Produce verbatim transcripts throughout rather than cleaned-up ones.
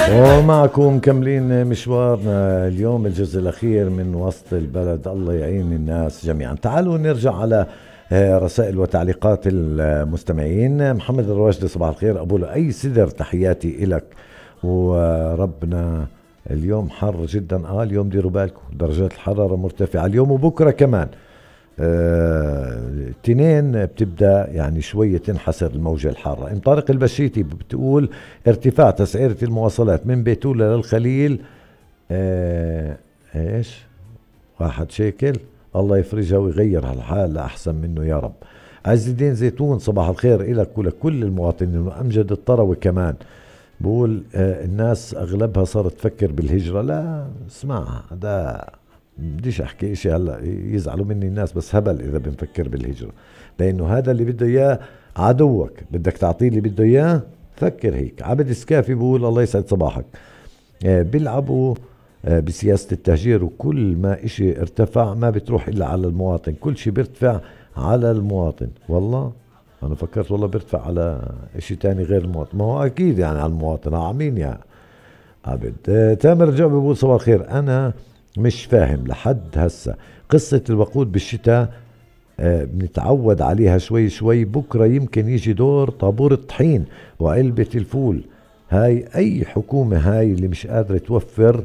ومعكم مكملين مشوارنا اليوم الجزء الأخير من وسط البلد. الله يعين الناس جميعا. تعالوا نرجع على رسائل وتعليقات المستمعين. محمد الرواشدي صباح الخير، أبو أي سدر تحياتي إلك، وربنا اليوم حر جدا. آه اليوم ديروا بالكم درجات الحرارة مرتفعة اليوم وبكرة كمان. آه، تنين بتبدأ يعني شوية تنحسر الموجة الحارة. ام طارق البشيتي بتقول ارتفاع تسعيرة المواصلات من بيتولة للخليل آه، ايش واحد شيكل. الله يفرجها ويغير هالحال لأحسن منه يا رب. عز الدين زيتون صباح الخير إلك ولكل المواطنين. وأمجد الطروي كمان بقول آه الناس أغلبها صارت تفكر بالهجرة. لا اسمع، هذا بديش احكي اشي هلا يزعلوا مني الناس، بس هبل اذا بنفكر بالهجرة، لانه هذا اللي بده اياه عدوك، بدك تعطيه اللي بده اياه. فكر هيك. عبد السكافي بقول الله يسعد صباحك. آه بيلعبوا آه بسياسة التهجير، وكل ما اشي ارتفع ما بتروح الا على المواطن، كل شي بيرتفع على المواطن. والله انا فكرت والله بيرتفع على اشي تاني غير المواطن. ما هو اكيد يعني على المواطن. عامين يا عبد. آه تامر جابر بقول صباح الخير، انا مش فاهم لحد هسه قصة الوقود بالشتاء. آه بنتعود عليها شوي شوي، بكرة يمكن يجي دور طابور الطحين وعلبة الفول. هاي اي حكومة هاي اللي مش قادرة توفر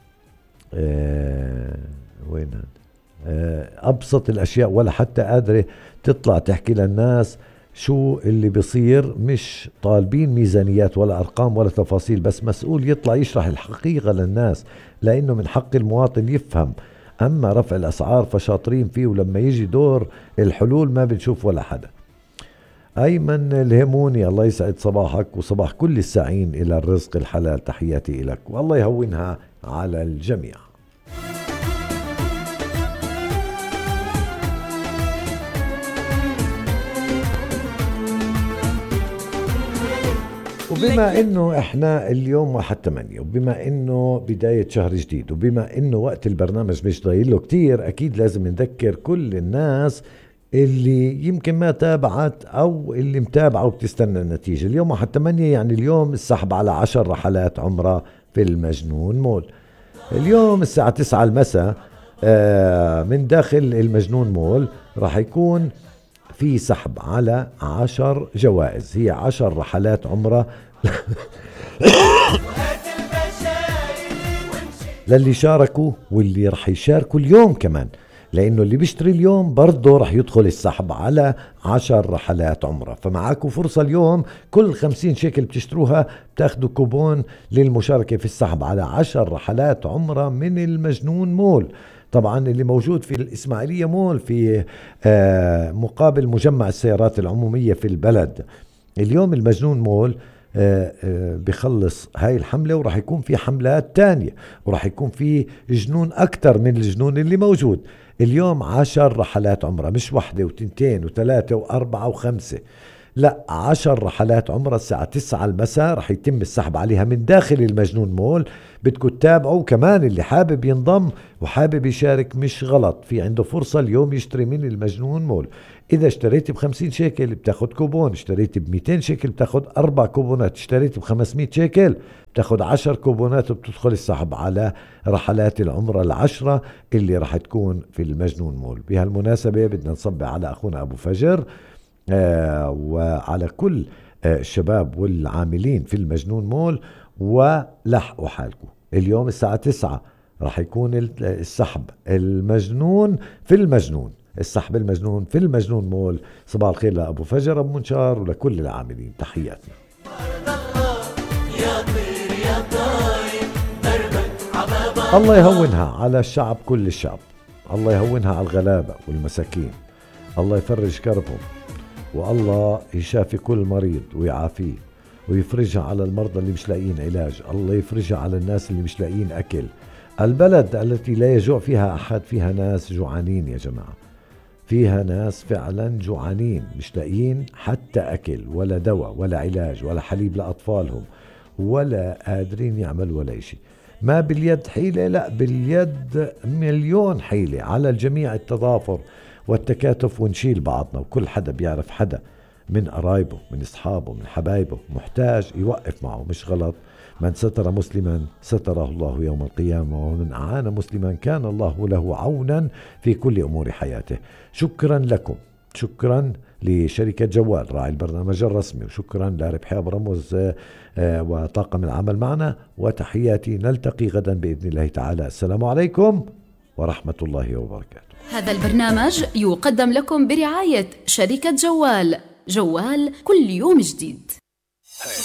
آه وين آه ابسط الاشياء، ولا حتى قادرة تطلع تحكي للناس شو اللي بيصير. مش طالبين ميزانيات ولا أرقام ولا تفاصيل، بس مسؤول يطلع يشرح الحقيقة للناس، لأنه من حق المواطن يفهم. أما رفع الأسعار فشاطرين فيه، ولما يجي دور الحلول ما بنشوف ولا حدا. أيمن الهموني الله يسعد صباحك وصباح كل الساعين إلى الرزق الحلال، تحياتي لك والله يهونها على الجميع. وبما انه احنا اليوم واحد ثمانية، وبما انه بداية شهر جديد، وبما انه وقت البرنامج مش ضايل له كتير، اكيد لازم نذكر كل الناس اللي يمكن ما تابعت او اللي متابعة وبتستنى النتيجة. اليوم واحد ثمانية يعني اليوم السحب على عشر رحلات عمرة في المجنون مول. اليوم الساعة تسعة المساء من داخل المجنون مول راح يكون في سحب على عشر جوائز، هي عشر رحلات عمرة للي شاركوا واللي رح يشاركوا اليوم كمان، لأنه اللي بيشتري اليوم برضه رح يدخل السحب على عشر رحلات عمرة. فمعاكوا فرصة اليوم، كل خمسين شيكل بتشتروها بتاخدوا كوبون للمشاركة في السحب على عشر رحلات عمرة من المجنون مول. طبعا اللي موجود في الإسماعيلية مول في آه مقابل مجمع السيارات العمومية في البلد. اليوم المجنون مول آه آه بيخلص هاي الحملة، وراح يكون في حملات تانية، وراح يكون في جنون أكتر من الجنون اللي موجود اليوم. عشر رحلات عمرة، مش واحدة وتنتين وثلاثة وأربعة وخمسة، لا عشر رحلات عمرة. الساعة تسعة المساء رح يتم السحب عليها من داخل المجنون مول. بدكم تتابعوا كمان. اللي حابب ينضم وحابب يشارك مش غلط، في عنده فرصة اليوم يشتري من المجنون مول. إذا اشتريت بخمسين شيكل بتاخد كوبون، اشتريت بميتين شيكل بتاخد أربع كوبونات، اشتريت بخمسمية شيكل بتاخد عشر كوبونات، وبتدخل السحب على رحلات العمرة العشرة اللي رح تكون في المجنون مول. بهالمناسبة بدنا نصب على أخونا أبو فجر آه وعلى كل آه الشباب والعاملين في المجنون مول، ولحقوا حالكم. اليوم الساعة تسعة راح يكون السحب المجنون في المجنون، السحب المجنون في المجنون مول. صباح الخير لأبو فجر أبو منشار ولكل العاملين، تحياتي. الله يهونها على الشعب، كل الشعب. الله يهونها على الغلابة والمساكين، الله يفرج كربهم، والله يشافي كل مريض ويعافيه، ويفرجها على المرضى اللي مش لاقيين علاج. الله يفرجها على الناس اللي مش لاقيين أكل. البلد التي لا يجوع فيها أحد فيها ناس جوعانين يا جماعة، فيها ناس فعلا جوعانين مش لاقيين حتى أكل ولا دواء ولا علاج ولا حليب لأطفالهم، ولا قادرين يعملوا ولا إشي. ما باليد حيلة، لا باليد مليون حيلة. على الجميع التضافر والتكاتف، ونشيل بعضنا، وكل حدا بيعرف حدا من قرايبه من اصحابه من حبايبه محتاج يوقف معه، مش غلط. من ستر مسلما ستره الله يوم القيامة، ومن أعان مسلما كان الله له عونا في كل أمور حياته. شكرا لكم، شكرا لشركة جوال راعي البرنامج الرسمي، وشكرا لربحي أبو رمز وطاقم العمل معنا، وتحياتي، نلتقي غدا بإذن الله تعالى. السلام عليكم ورحمة الله وبركاته. هذا البرنامج يقدم لكم برعاية شركة جوال، جوال كل يوم جديد.